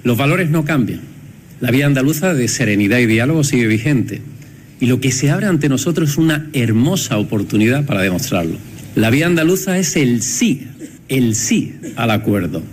Los valores no cambian. La vía andaluza de serenidad y diálogo sigue vigente. Y lo que se abre ante nosotros es una hermosa oportunidad para demostrarlo. La vía andaluza es el sí al acuerdo.